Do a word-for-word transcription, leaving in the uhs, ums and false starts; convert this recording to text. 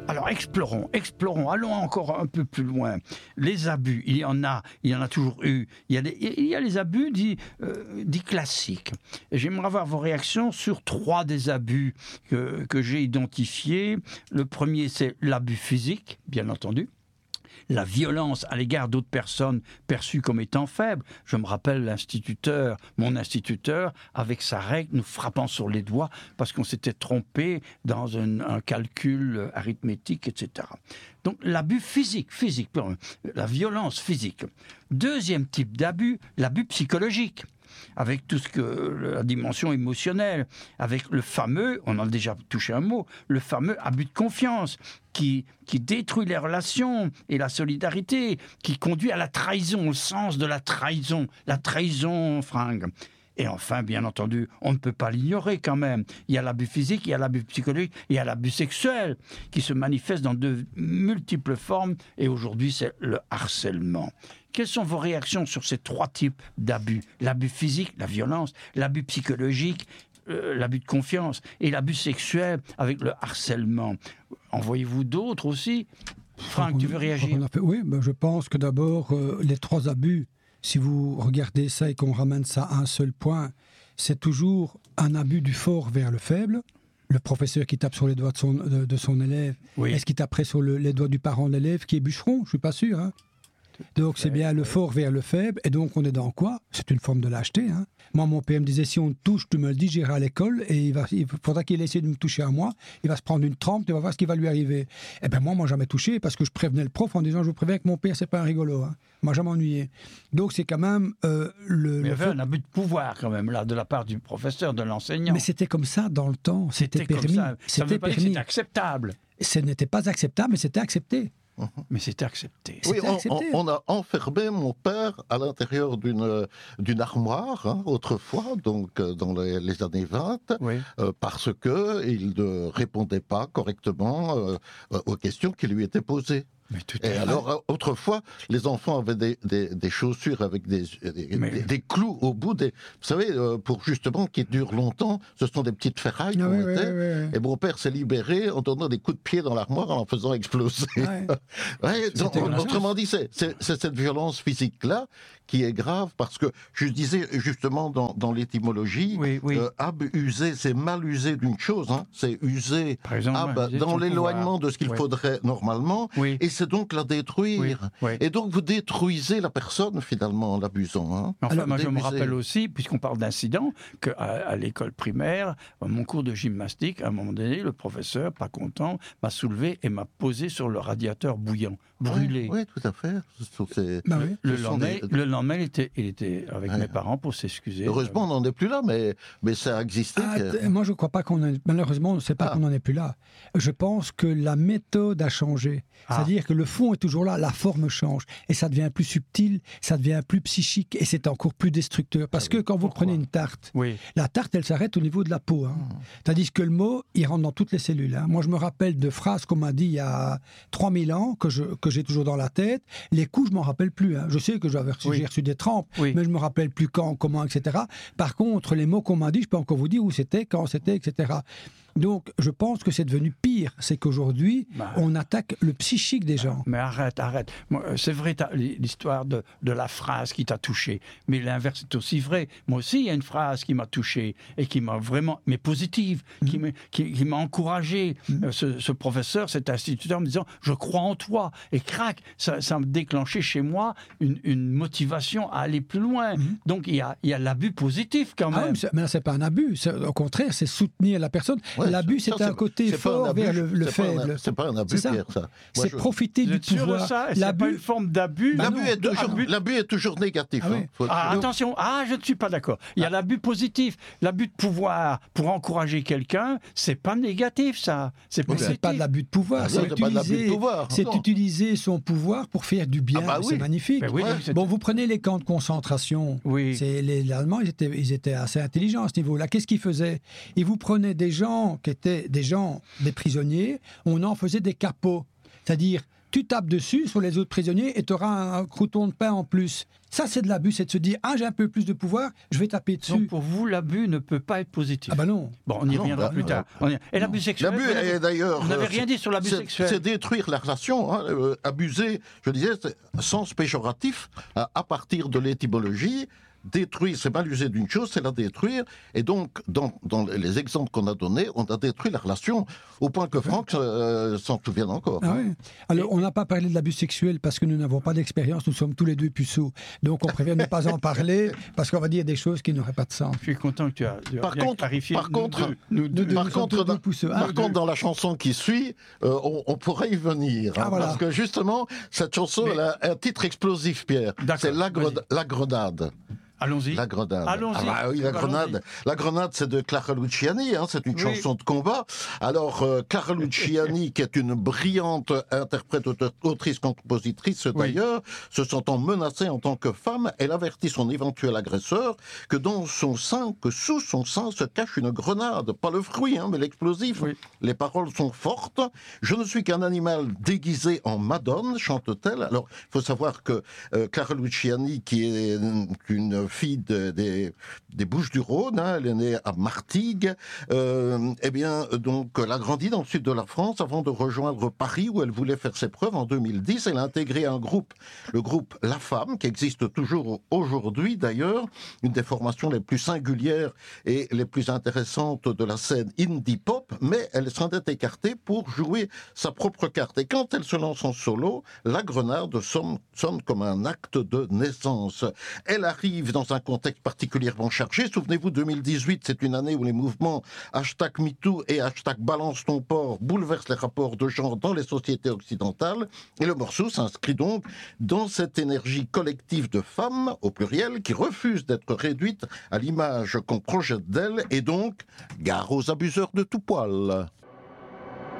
Alors explorons, explorons, allons encore un peu plus loin. Les abus, il y en a, il y en a toujours eu. Il y a, des, il y a les abus dits, euh, dits classiques. Et j'aimerais avoir vos réactions sur trois des abus que, que j'ai identifiés. Le premier, c'est l'abus physique, bien entendu. La violence à l'égard d'autres personnes perçues comme étant faibles. Je me rappelle l'instituteur, mon instituteur, avec sa règle, nous frappant sur les doigts parce qu'on s'était trompé dans un, un calcul arithmétique, et cetera. Donc l'abus physique, physique, la violence physique. Deuxième type d'abus, l'abus psychologique, avec tout ce que la dimension émotionnelle, avec le fameux, on en a déjà touché un mot, le fameux abus de confiance qui, qui détruit les relations et la solidarité, qui conduit à la trahison, au sens de la trahison, la trahison fringue. Et enfin, bien entendu, on ne peut pas l'ignorer quand même. Il y a l'abus physique, il y a l'abus psychologique, il y a l'abus sexuel qui se manifeste dans de multiples formes. Et aujourd'hui, c'est le harcèlement. Quelles sont vos réactions sur ces trois types d'abus ? L'abus physique, la violence, l'abus psychologique, euh, l'abus de confiance et l'abus sexuel avec le harcèlement. En voyez-vous d'autres aussi ? Franck, tu veux réagir ? Oui, ben je pense que d'abord, euh, les trois abus, si vous regardez ça et qu'on ramène ça à un seul point, c'est toujours un abus du fort vers le faible. Le professeur qui tape sur les doigts de son, de, de son élève, oui. Est-ce qu'il taperait sur le, les doigts du parent de l'élève qui est bûcheron ? Je ne suis pas sûr. Hein. Donc c'est bien le fort vers le faible, et donc on est dans quoi ? C'est une forme de lâcheté. Hein. Moi, mon père me disait, si on te touche, tu me le dis, j'irai à l'école, et il, va, il faudra qu'il essaie de me toucher à moi, il va se prendre une trempe, tu vas voir ce qui va lui arriver. Eh bien moi, moi jamais touché, parce que je prévenais le prof en disant, je vous préviens que mon père, c'est pas un rigolo. Hein. Moi, jamais ennuyé. Donc c'est quand même euh, le... Mais il y le avait fait... un abus de pouvoir quand même, là, de la part du professeur, de l'enseignant. Mais c'était comme ça dans le temps, c'était, c'était permis. Ça, ça veut pas dire que c'était acceptable. Ce n'était pas acceptable, mais c'était accepté. Mais c'était accepté. Oui, c'était on, accepté. On, on a enfermé mon père à l'intérieur d'une, d'une armoire, hein, autrefois, donc euh, dans les, les années vingt, oui. euh, parce qu'il ne répondait pas correctement euh, aux questions qui lui étaient posées. Mais tout Et alors, euh, autrefois, les enfants avaient des, des, des chaussures avec des, des, Mais... des, des clous au bout. Des, vous savez, euh, pour justement qu'ils durent longtemps, ce sont des petites ferrailles ah, qu'on oui, mettait. Oui, oui, oui. Et mon père s'est libéré en donnant des coups de pied dans l'armoire en en faisant exploser. Ouais. ouais, donc, autrement dit, c'est, c'est, c'est cette violence physique-là qui est grave, parce que je disais justement dans, dans l'étymologie, oui, oui. Euh, abuser, c'est mal user d'une chose, hein, c'est user Par exemple, ab, dans l'éloignement pouvoir. de ce qu'il ouais. faudrait normalement, oui. et c'est donc la détruire. Oui, oui. Et donc vous détruisez la personne finalement en l'abusant. Hein. Enfin, alors, moi je me rappelle aussi, puisqu'on parle d'incidents, qu'à à l'école primaire, à mon cours de gymnastique, à un moment donné, le professeur, pas content, m'a soulevé et m'a posé sur le radiateur bouillant, brûlé. Oui, oui tout à fait. C'est, bah oui. Le lendemain, des... le lendemain il, était, il était avec ouais. mes parents pour s'excuser. Heureusement, on n'en est plus là, mais, mais ça a existé. Ah, que... Moi, je ne crois pas qu'on en... Malheureusement, on ne sait pas ah. qu'on n'en est plus là. Je pense que la méthode a changé. Ah. C'est-à-dire que le fond est toujours là, la forme change. Et ça devient plus subtil, ça devient plus psychique, et c'est encore plus destructeur. Parce ah, que oui. quand vous Pourquoi? prenez une tarte, oui. la tarte, elle s'arrête au niveau de la peau. Hein. Mmh. Tandis que le mot, il rentre dans toutes les cellules. Hein. Moi, je me rappelle de phrases qu'on m'a dit il y a trois mille ans, que, je, que j'ai toujours dans la tête. Les coups, je ne m'en rappelle plus. Hein. Je sais que j'avais reçu, oui. j'ai reçu des trempes, oui. mais je ne me rappelle plus quand, comment, et cetera. Par contre, les mots qu'on m'a dit, je peux encore vous dire où c'était, quand c'était, et cetera. Donc, je pense que c'est devenu pire. C'est qu'aujourd'hui, bah, on attaque le psychique des gens. Mais arrête, arrête. Moi, c'est vrai, l'histoire de, de la phrase qui t'a touché. Mais l'inverse est aussi vrai. Moi aussi, il y a une phrase qui m'a touché et qui m'a vraiment, mais positive, mmh. qui, m'a, qui, qui m'a encouragé. Mmh. Ce, ce professeur, cet instituteur, me disant, je crois en toi. Et crac, ça, ça me déclenchait chez moi une, une motivation à aller plus loin. Mmh. Donc, il y a, il y a l'abus positif quand même. Ah oui, mais là, c'est pas un abus. C'est, au contraire, c'est soutenir la personne. Ouais. L'abus, c'est, c'est un côté c'est fort vers le, le c'est faible. Un, c'est pas un abus, c'est Pierre, ça. Moi, c'est je... profiter du pouvoir. De ça, l'abus, c'est pas une forme d'abus. L'abus, est, toujours, abus. l'abus est toujours négatif. Ah, oui. hein. Faut... ah, attention, ah, je ne suis pas d'accord. Il y a ah. l'abus positif. L'abus de pouvoir pour encourager quelqu'un, c'est pas négatif, ça. C'est positif. C'est pas de l'abus de pouvoir. Ah, c'est non, utiliser, c'est, de pouvoir. c'est utiliser son pouvoir pour faire du bien. Ah bah oui. C'est magnifique. Oui, ouais. c'est... Bon, vous prenez les camps de concentration. Oui. C'est, les, les Allemands, ils étaient, ils étaient assez intelligents à ce niveau-là. Qu'est-ce qu'ils faisaient ? Ils vous prenaient des gens qui étaient des gens, des prisonniers, on en faisait des capots. C'est-à-dire, tu tapes dessus sur les autres prisonniers et tu auras un, un crouton de pain en plus. Ça, c'est de l'abus, c'est de se dire, ah, j'ai un peu plus de pouvoir, je vais taper dessus. Donc pour vous, l'abus ne peut pas être positif. Ah ben non. Bon, on y Ah non, reviendra bah, plus tard. On y... Et l'abus sexuel. L'abus est d'ailleurs. Vous n'avez rien dit sur l'abus c'est, sexuel. C'est détruire la relation. Hein, euh, abuser, je disais, c'est sens péjoratif à, à partir de l'étymologie. Détruire, c'est mal user d'une chose, c'est la détruire. Et donc, dans, dans les exemples qu'on a donnés, on a détruit la relation au point que Franck euh, s'en souvient encore. Ah oui. Alors, on n'a pas parlé de l'abus sexuel parce que nous n'avons pas d'expérience, nous sommes tous les deux puceaux. Donc, on préfère ne pas en parler parce qu'on va dire des choses qui n'auraient pas de sens. Je suis content que tu as, tu as par bien contre, clarifié. Par nous contre, deux, nous deux, deux, par nous contre, deux dans, pousseux, hein, par deux. contre, dans la chanson qui suit, euh, on, on pourrait y venir. Ah, hein, voilà. Parce que justement, cette chanson, Mais... elle a un titre explosif, Pierre. D'accord, C'est la, gre- vas-y. la grenade. Allons-y. La grenade. Allons-y. Ah bah oui, la Allons-y. grenade. La grenade, c'est de Clara Luciani, hein, c'est une Oui. chanson de combat. Alors, euh, Clara Luciani, qui est une brillante interprète, auteur- autrice, compositrice d'ailleurs, se sentant menacée en tant que femme, elle avertit son éventuel agresseur que dans son sein, que sous son sein se cache une grenade. Pas le fruit, hein, mais l'explosif. Oui. Les paroles sont fortes. Je ne suis qu'un animal déguisé en Madone, chante-t-elle. Alors, il faut savoir que euh, Clara Luciani, qui est une fille de, des, des Bouches-du-Rhône, hein, elle est née à Martigues, euh, eh bien, donc, elle a grandi dans le sud de la France avant de rejoindre Paris, où elle voulait faire ses preuves en deux mille dix. Elle a intégré un groupe, le groupe La Femme, qui existe toujours aujourd'hui d'ailleurs, une des formations les plus singulières et les plus intéressantes de la scène indie pop, mais elle s'en est écartée pour jouer sa propre carte. Et quand elle se lance en solo, la grenade sonne, sonne comme un acte de naissance. Elle arrive dans un contexte particulièrement chargé. Souvenez-vous, deux mille dix-huit, c'est une année où les mouvements hashtag MeToo et hashtag Balance ton port bouleversent les rapports de genre dans les sociétés occidentales. Et le morceau s'inscrit donc dans cette énergie collective de femmes, au pluriel, qui refusent d'être réduites à l'image qu'on projette d'elles, et donc gare aux abuseurs de tout poil.